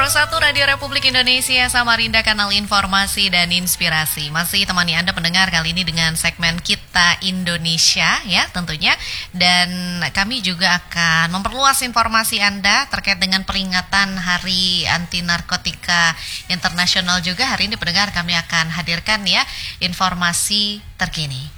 101 Radio Republik Indonesia, Samarinda, kanal informasi dan inspirasi. Masih temani Anda pendengar kali ini dengan segmen Kita Indonesia ya tentunya. Dan kami juga akan memperluas informasi Anda terkait dengan peringatan Hari Anti Narkotika Internasional juga. Hari ini pendengar kami akan hadirkan ya informasi terkini.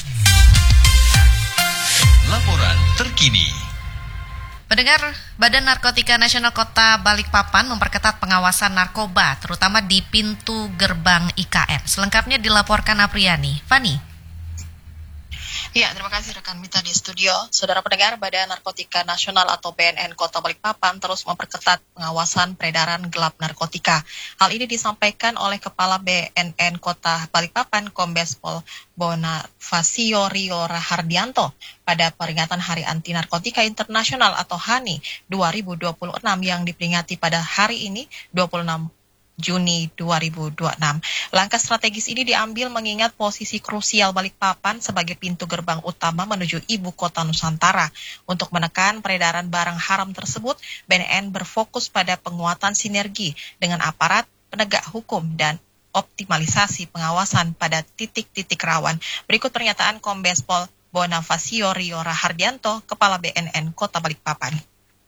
Laporan terkini. Pendengar, Badan Narkotika Nasional Kota Balikpapan memperketat pengawasan narkoba, terutama di pintu gerbang IKN. Selengkapnya dilaporkan Apriani. Fani. Ya, terima kasih rekan Mita di studio. Saudara pendengar, Badan Narkotika Nasional atau BNN Kota Balikpapan terus memperketat pengawasan peredaran gelap narkotika. Hal ini disampaikan oleh Kepala BNN Kota Balikpapan, Kombes Pol Bonifasio Rio Rahardianto pada peringatan Hari Anti Narkotika Internasional atau HANI 2026 yang diperingati pada hari ini 26 Juni 2026. Langkah strategis ini diambil mengingat posisi krusial Balikpapan sebagai pintu gerbang utama menuju ibu kota Nusantara. Untuk menekan peredaran barang haram tersebut, BNN berfokus pada penguatan sinergi dengan aparat penegak hukum dan optimalisasi pengawasan pada titik-titik rawan. Berikut pernyataan Kombes Pol Bonifasio Rio Rahardianto, Kepala BNN Kota Balikpapan.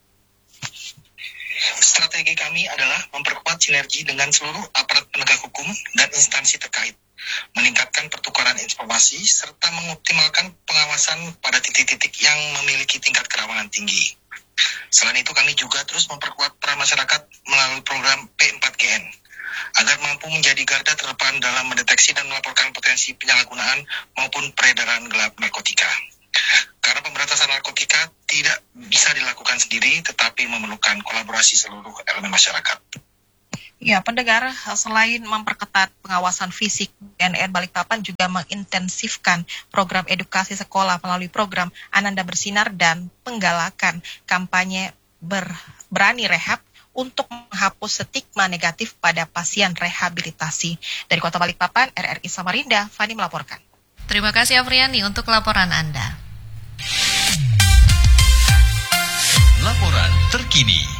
Strategi kami adalah memperkuat sinergi dengan seluruh aparat penegak hukum dan instansi terkait, meningkatkan pertukaran informasi, serta mengoptimalkan pengawasan pada titik-titik yang memiliki tingkat kerawanan tinggi. Selain itu, kami juga terus memperkuat peran masyarakat melalui program P4GN, agar mampu menjadi garda terdepan dalam mendeteksi dan melaporkan potensi penyalahgunaan maupun peredaran gelap narkotika. Karena pemberantasan narkotika tidak bisa dilakukan sendiri, tetapi memerlukan kolaborasi seluruh elemen masyarakat. Ya, pendengar, selain memperketat pengawasan fisik, BNN Balikpapan juga mengintensifkan program edukasi sekolah melalui program Ananda Bersinar dan penggalakan kampanye Berani Rehab untuk menghapus stigma negatif pada pasien rehabilitasi. Dari Kota Balikpapan, RRI Samarinda, Fani melaporkan. Terima kasih Apriani untuk laporan Anda. Laporan terkini.